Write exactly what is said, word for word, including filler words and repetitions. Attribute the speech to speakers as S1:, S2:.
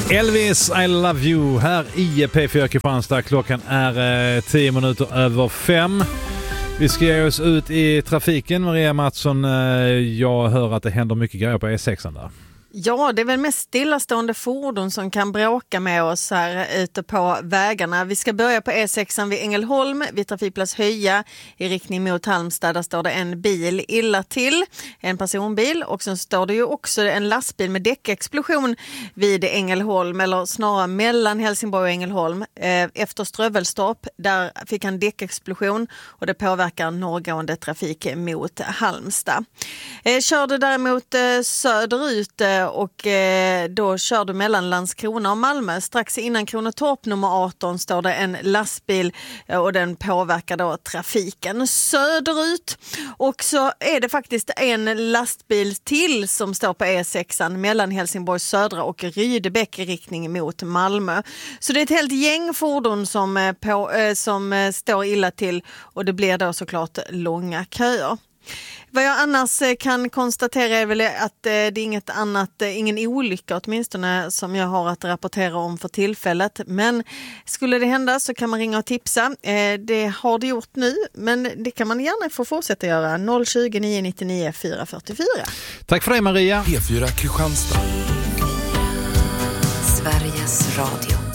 S1: Elvis, I love you här i P fyra Kristianstad. Klockan är eh, tio minuter över fem. Vi ska ge oss ut i trafiken. Maria Mattsson, eh, jag hör att det händer mycket grejer på E sex där.
S2: Ja, det är väl mest stillastående fordon som kan bråka med oss här ute på vägarna. Vi ska börja på E sex vid Ängelholm, vid trafikplats Höja i riktning mot Halmstad. Där står det en bil illa till, en personbil, och sen står det ju också en lastbil med däckexplosion vid Ängelholm, eller snarare mellan Helsingborg och Ängelholm. Efter Strövelstorp, där fick han däckexplosion och det påverkar norrgående trafik mot Halmstad. Kör du däremot söderut och eh, då kör du mellan Landskrona och Malmö. Strax innan Kronotorp nummer arton står det en lastbil eh, och den påverkar då trafiken söderut. Och så är det faktiskt en lastbil till som står på E sex mellan Helsingborg södra och Rydebäck i riktning mot Malmö. Så det är ett helt gäng fordon som, eh, på, eh, som eh, står illa till, och det blir då såklart långa köer. Vad jag annars kan konstatera är väl att det är inget annat, ingen olycka åtminstone som jag har att rapportera om för tillfället. Men skulle det hända så kan man ringa och tipsa. Det har det gjort nu, men det kan man gärna få fortsätta göra. noll tjugo, nio nittionio, fyra fyrtiofyra.
S1: Tack för det, Maria.
S3: P fyra Kristianstad.
S4: Sveriges Radio.